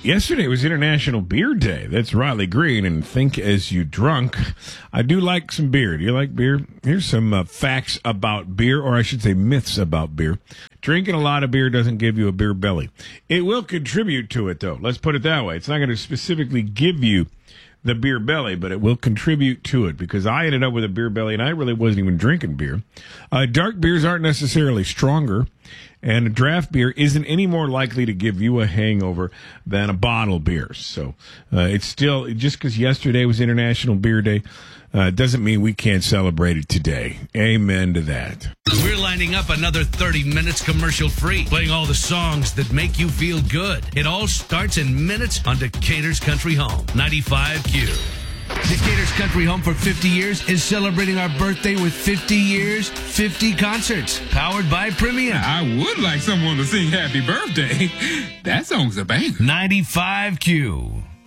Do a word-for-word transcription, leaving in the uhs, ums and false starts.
Yesterday was International Beer Day. That's Riley Green and Think As You Drunk. I do like some beer. Do you like beer? Here's some uh, facts about beer, or I should say myths about beer. Drinking a lot of beer doesn't give you a beer belly. It will contribute to it, though. Let's put it that way. It's not going to specifically give you the beer belly, but it will contribute to it, because I ended up with a beer belly and I really wasn't even drinking beer. Uh, dark beers aren't necessarily stronger, and a draft beer isn't any more likely to give you a hangover than a bottle beer. So uh, it's still, just because yesterday was International Beer Day, uh, doesn't mean we can't celebrate it today. Amen to that. We're lining up another thirty minutes commercial free, playing all the songs that make you feel good. It all starts in minutes on Decatur's Country Home, ninety-five Q. Decatur's Country Home for fifty years is celebrating our birthday with fifty years, fifty concerts, powered by Premium. I would like someone to sing Happy Birthday. That song's a banger. ninety-five Q.